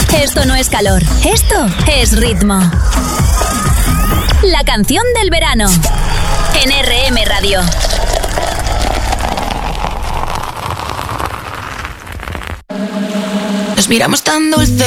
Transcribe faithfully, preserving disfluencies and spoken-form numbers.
Esto no es calor, esto es ritmo. La canción del verano en R M Radio. Nos miramos tan dulce